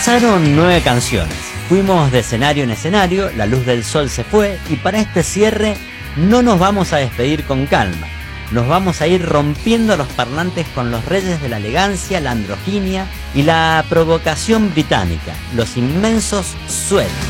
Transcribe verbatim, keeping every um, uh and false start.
Pasaron nueve canciones, fuimos de escenario en escenario, la luz del sol se fue y para este cierre no nos vamos a despedir con calma. Nos vamos a ir rompiendo los parlantes con los reyes de la elegancia, la androginia y la provocación británica, los inmensos Suede.